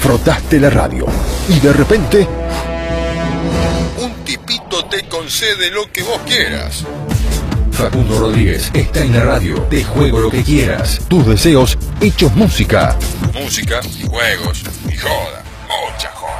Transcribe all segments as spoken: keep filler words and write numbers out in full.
Frotaste la radio y de repente un tipito te concede lo que vos quieras. Facundo Rodríguez está en la radio. Te juego lo que quieras. Tus deseos hechos música. Música y juegos y joda. Mucha joda.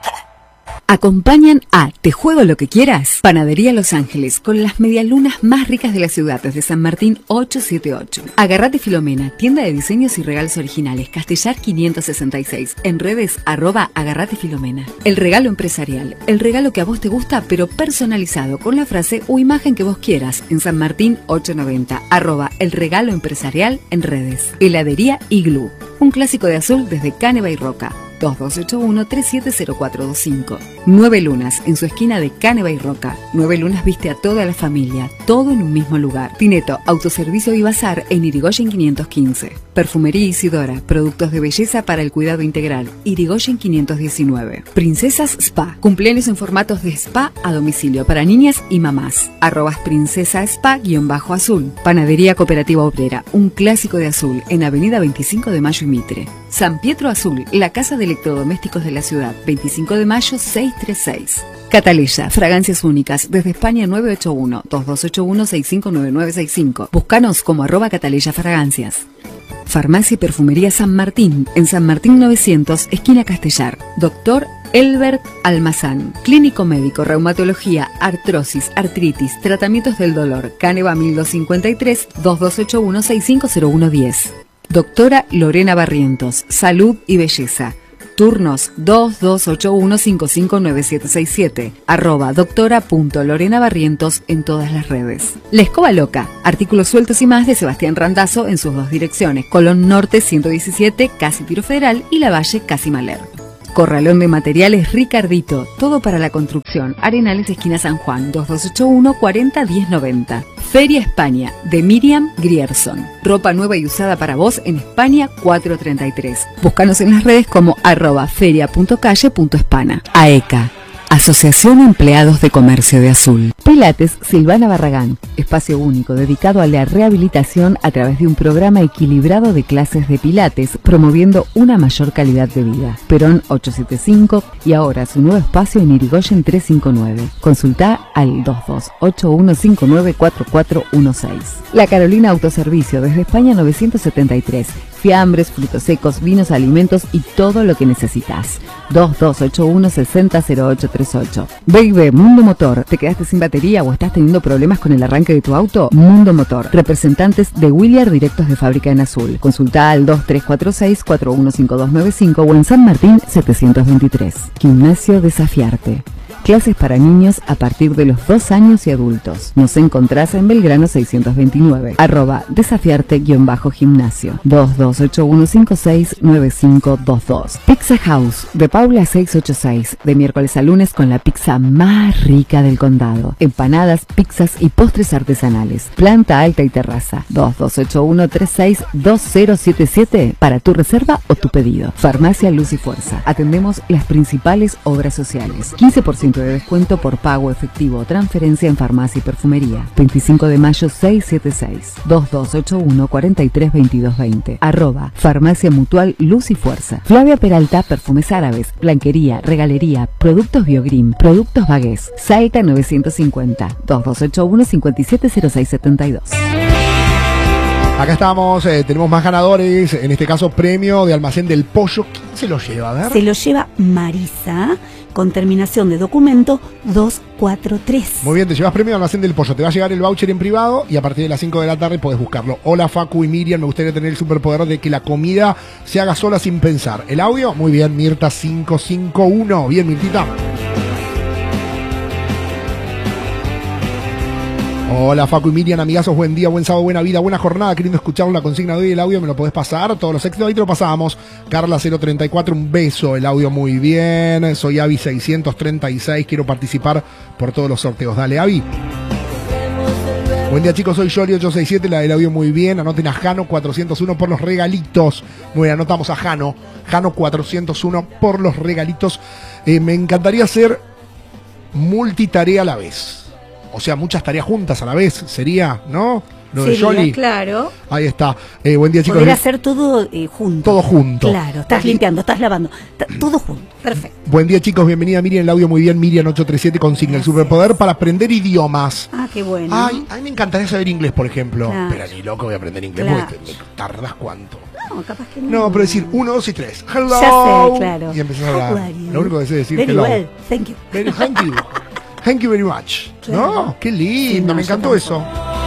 Acompañan a Te Juego Lo Que Quieras, Panadería Los Ángeles, con las medialunas más ricas de la ciudad, desde San Martín ochocientos setenta y ocho. Agarrate Filomena, tienda de diseños y regalos originales, Castellar quinientos sesenta y seis. En redes, arroba Agarrate Filomena. El Regalo Empresarial, el regalo que a vos te gusta, pero personalizado, con la frase o imagen que vos quieras, en San Martín ochocientos noventa, arroba El Regalo Empresarial en redes. Heladería Iglú, un clásico de azul desde Caneva y Roca. dos dos ocho uno, tres siete cero cuatro dos cinco. Nueve Lunas, en su esquina de Caneva y Roca. Nueve Lunas viste a toda la familia, todo en un mismo lugar. Tineto, Autoservicio y Bazar en Irigoyen quinientos quince. Perfumería Isidora, productos de belleza para el cuidado integral, Irigoyen quinientos diecinueve. Princesas Spa, cumpleaños en formatos de spa a domicilio para niñas y mamás. Arrobas Princesa Spa guión bajo azul. Panadería Cooperativa Obrera, un clásico de azul en Avenida veinticinco de Mayo y Mitre. San Pietro Azul, la casa de electrodomésticos de la ciudad, veinticinco de mayo seiscientos treinta y seis. Cataleya, fragancias únicas, desde España nueve ocho uno, dos dos ocho uno, seis cinco nueve nueve seis cinco. Búscanos como arroba Cataleya Fragancias. Farmacia y Perfumería San Martín, en San Martín novecientos, esquina Castellar. Doctor Elbert Almazán, clínico médico, reumatología, artrosis, artritis, tratamientos del dolor, Caneva mil doscientos cincuenta y tres, dos dos ocho uno, seis cinco cero uno diez. Doctora Lorena Barrientos, salud y belleza. Turnos dos dos ocho uno, cinco cinco nueve siete seis siete, arroba doctora punto Lorena Barrientos en todas las redes. La Escoba Loca, artículos sueltos y más de Sebastián Randazzo en sus dos direcciones, Colón Norte ciento diecisiete, casi Tiro Federal, y La Valle, casi Maler. Corralón de Materiales Ricardito, todo para la construcción, Arenales, esquina San Juan, dos dos ocho uno, cuarenta, diez noventa. Feria España, de Miriam Grierson. Ropa nueva y usada para vos en España cuatrocientos treinta y tres. Búscanos en las redes como arroba feria punto calle punto hispana. AECA, Asociación Empleados de Comercio de Azul. Pilates Silvana Barragán, espacio único dedicado a la rehabilitación a través de un programa equilibrado de clases de pilates, promoviendo una mayor calidad de vida. Perón ochocientos setenta y cinco y ahora su nuevo espacio en Irigoyen trescientos cincuenta y nueve. Consulta al dos dos ocho uno cinco nueve cuatro cuatro uno seis. La Carolina Autoservicio, desde España novecientos setenta y tres. Fiambres, frutos secos, vinos, alimentos y todo lo que necesitas. dos dos ocho uno, sesenta, cero ocho treinta y ocho. B y B Mundo Motor. ¿Te quedaste sin batería o estás teniendo problemas con el arranque de tu auto? Mundo Motor. Representantes de Williard directos de fábrica en azul. Consulta al dos tres cuatro seis, cuatro uno cinco dos nueve cinco o en San Martín setecientos veintitrés. Gimnasio Desafiarte. Clases para niños a partir de los dos años y adultos. Nos encontrás en Belgrano seiscientos veintinueve. Arroba desafiarte-gimnasio. dos dos ocho uno cinco seis nueve cinco dos dos. Pizza House, de Paula seiscientos ochenta y seis. De miércoles a lunes con la pizza más rica del condado. Empanadas, pizzas y postres artesanales. Planta alta y terraza. dos dos ocho uno tres seis dos cero siete siete para tu reserva o tu pedido. Farmacia Luz y Fuerza. Atendemos las principales obras sociales. quince por ciento de descuento por pago efectivo o transferencia en farmacia y perfumería. veinticinco de mayo seiscientos setenta y seis. dos dos ocho uno, cuarenta y tres, veintidós veinte. Arroba Farmacia Mutual Luz y Fuerza. Flavia Peralta, perfumes árabes, blanquería, regalería, productos Biogrim, productos Bagués. Salta novecientos cincuenta. dos dos ocho uno, cincuenta y siete cero seis setenta y dos. Acá estamos, eh, tenemos más ganadores, en este caso premio de Almacén del Pollo. ¿Quién se lo lleva? A ver. Se lo lleva Marisa, con terminación de documento dos cuatro tres. Muy bien, te llevas premio de Almacén del Pollo. Te va a llegar el voucher en privado y a partir de las cinco de la tarde podés buscarlo. Hola Facu y Miriam, me gustaría tener el superpoder de que la comida se haga sola sin pensar. ¿El audio? Muy bien, Mirta cinco cinco uno. Bien, Mirtita. Hola Facu y Miriam, amigazos, buen día, buen sábado, buena vida, buena jornada, queriendo escuchar la consigna de hoy, el audio me lo podés pasar, todos los éxitos, ahí te lo pasamos. Carla cero treinta y cuatro, un beso, el audio muy bien. Soy Avi seiscientos treinta y seis, quiero participar por todos los sorteos, dale Avi. Buen día chicos, soy Yoli ochocientos sesenta y siete, la del audio muy bien, anoten a Jano cuatrocientos uno por los regalitos. Muy bien, anotamos a Jano, Jano cuatrocientos uno por los regalitos. Eh, me encantaría hacer multitarea a la vez. O sea, muchas tareas juntas a la vez, sería, ¿no? Lo de Sería, Jolly. claro. Ahí está. Eh, buen día, chicos. Poder hacer todo eh, junto. Todo junto. Claro, estás limpiando, estás lavando. ta- Todo junto. Perfecto. Buen día, chicos. Bienvenida Miriam, el audio muy bien. Miriam ocho tres siete consigna el superpoder para aprender idiomas. Ah, qué bueno. Ay, a mí me encantaría saber inglés, por ejemplo. Claro. Pero ni loco voy a aprender inglés Claro. porque te, me tardas cuánto. No, capaz que no. No, pero decir uno, dos y tres. Hello. Ya sé, claro. Y empezás a How hablar. are you? Lo único que sé es decir Very hello. well, thank you. Very, thank you. Thank you very much. Claro. No, qué lindo, Sí, no, me yo encantó tampoco. eso.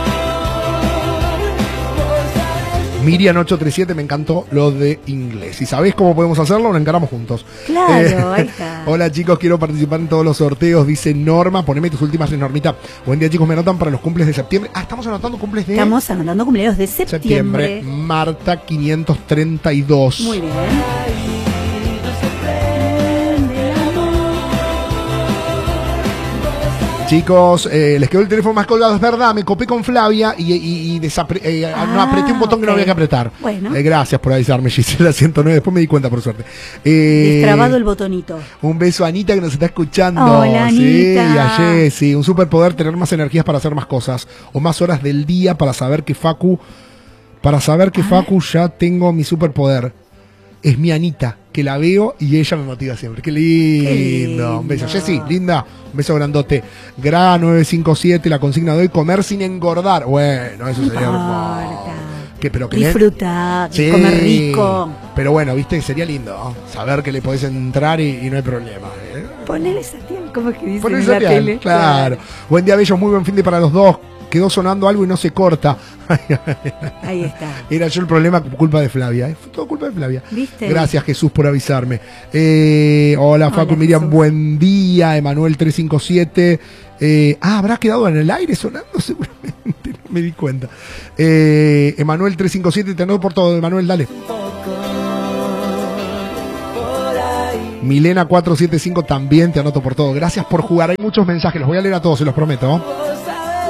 Miriam ocho tres siete, me encantó lo de inglés. Si sabés cómo podemos hacerlo, lo encaramos juntos. Claro, ahí está. Hola chicos, quiero participar en todos los sorteos, dice Norma. Poneme tus últimas tres, Normita. Buen día chicos, me anotan para los cumples de septiembre. Ah, estamos anotando cumples de Estamos anotando cumpleaños de septiembre. septiembre. Marta quinientos treinta y dos. Muy bien. Chicos, eh, les quedó el teléfono más colgado, es verdad, me copé con Flavia y, y, y desapre- eh, Ah, no apreté un botón que no ok. había que apretar. Bueno. Eh, gracias por avisarme, Gisela ciento nueve, después me di cuenta por suerte. Eh, Destrabado el botonito. Un beso a Anita que nos está escuchando. Hola, Sí, Anita. y a Jessy. Un superpoder, tener más energías para hacer más cosas. O más horas del día para saber que Facu, para saber que Facu ya tengo mi superpoder. Es mi Anita, que la veo y ella me motiva siempre. Qué lindo. Qué lindo. Un beso. Jessy, linda. Un beso grandote. Gra nueve cinco siete, la consigna de hoy, comer sin engordar. Bueno, eso sería importa. hermoso. Que, pero que le- Disfrutar, Sí, comer rico. Pero bueno, viste, sería lindo, ¿no? Saber que le podés entrar y, y no hay problema. ¿eh? Ponele Satiel, ¿cómo es que dice Poner en la Satial, tele? claro. Buen día, bellos, muy buen fin de para los dos. Quedó sonando algo y no se corta. Ahí está. Era yo el problema, culpa de Flavia. ¿eh? Fue todo culpa de Flavia. ¿Viste? Gracias, Jesús, por avisarme. Eh, hola, Hola, Facu y Miriam, Jesús. buen día. Emanuel tres cinco siete. Eh, ah, habrá quedado en el aire sonando seguramente. No me di cuenta. Eh, Emanuel tres cinco siete, te anoto por todo. Emanuel, dale. Milena cuatro siete cinco, también te anoto por todo. Gracias por jugar. Hay muchos mensajes, los voy a leer a todos, se los prometo.